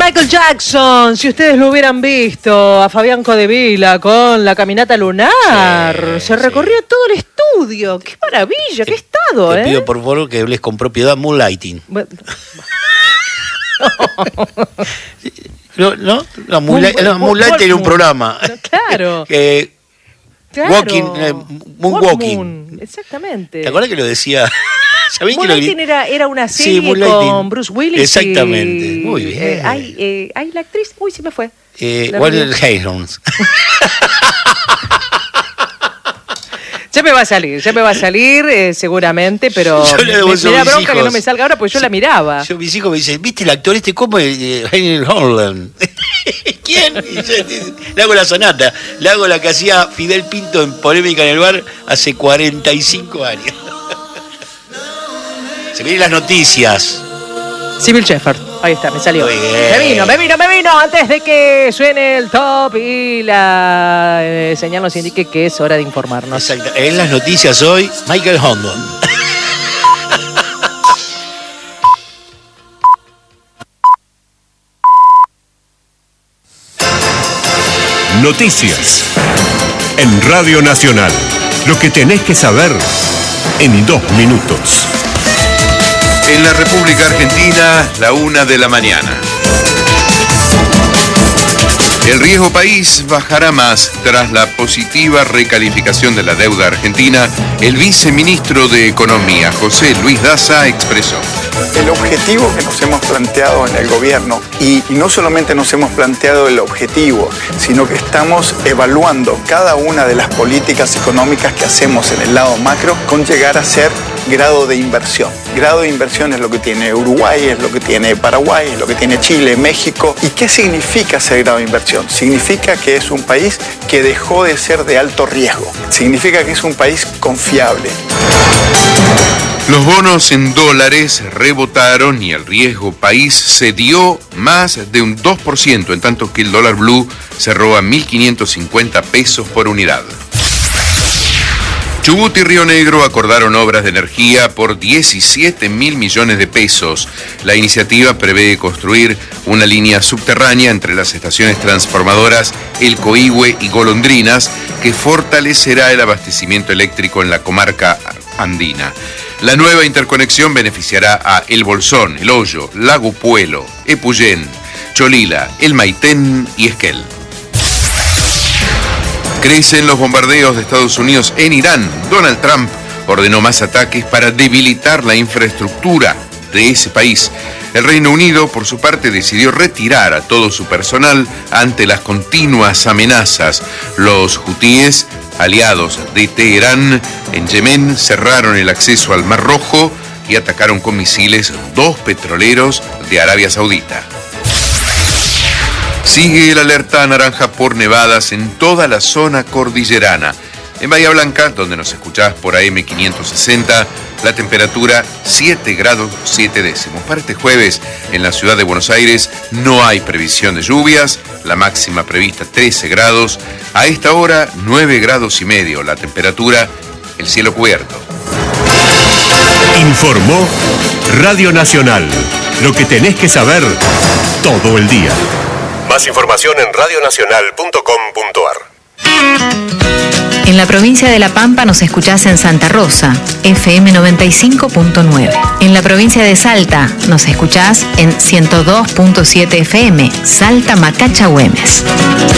Michael Jackson, si ustedes lo hubieran visto, a Fabián Codevila con la caminata lunar, se recorrió todo el estudio. ¡Qué maravilla! ¡Qué estado, Te pido por favor que hables con propiedad. Moonlighting. Moonlighting era un programa. Claro. Moonwalking. Exactamente. ¿Te acuerdas que lo decía? Moonlighting era una serie con Bruce Willis. Exactamente. Muy bien. Hay la actriz. Uy, se me fue. Warren Haynes. Ya me va a salir seguramente, pero me da bronca que no me salga ahora, porque yo la miraba. Mis hijos me dicen, ¿viste el actor este cómo es? Henry Holland. ¿Quién? Le hago la sonata, le hago la que hacía Fidel Pinto en Polémica en el Bar hace 45 años. Se vienen las noticias. Sybil Shepherd, ahí está, me salió. Me vino antes de que suene el top y la señal nos indique que es hora de informarnos. Exacto. En las noticias hoy, Michael Hondon. Noticias en Radio Nacional. Lo que tenés que saber en 2 minutos. En la República Argentina, la 1 de la mañana. El riesgo país bajará más tras la positiva recalificación de la deuda argentina. El viceministro de Economía, José Luis Daza, expresó: el objetivo que nos hemos planteado en el gobierno, y no solamente nos hemos planteado el objetivo, sino que estamos evaluando cada una de las políticas económicas que hacemos en el lado macro con llegar a ser grado de inversión. Grado de inversión es lo que tiene Uruguay, es lo que tiene Paraguay, es lo que tiene Chile, México. ¿Y qué significa ser grado de inversión? Significa que es un país que dejó de ser de alto riesgo. Significa que es un país confiable. Los bonos en dólares rebotaron y el riesgo país cedió más de un 2%, en tanto que el dólar blue cerró a 1.550 pesos por unidad. Chubut y Río Negro acordaron obras de energía por 17.000 millones de pesos. La iniciativa prevé construir una línea subterránea entre las estaciones transformadoras El Coihue y Golondrinas, que fortalecerá el abastecimiento eléctrico en la comarca andina. La nueva interconexión beneficiará a El Bolsón, El Hoyo, Lago Puelo, Epuyén, Cholila, El Maitén y Esquel. Crecen los bombardeos de Estados Unidos en Irán. Donald Trump ordenó más ataques para debilitar la infraestructura de ese país. El Reino Unido, por su parte, decidió retirar a todo su personal ante las continuas amenazas. Los hutíes, aliados de Teherán en Yemen, cerraron el acceso al Mar Rojo y atacaron con misiles 2 petroleros de Arabia Saudita. Sigue el alerta naranja por nevadas en toda la zona cordillerana. En Bahía Blanca, donde nos escuchás por AM 560, la temperatura 7 grados 7 décimos. Para este jueves, en la ciudad de Buenos Aires, no hay previsión de lluvias, la máxima prevista 13 grados. A esta hora, 9 grados y medio. La temperatura, el cielo cubierto. Informó Radio Nacional. Lo que tenés que saber todo el día. Más información en radionacional.com.ar. En la provincia de La Pampa nos escuchás en Santa Rosa, FM 95.9. En la provincia de Salta nos escuchás en 102.7 FM, Salta Macacha Güemes.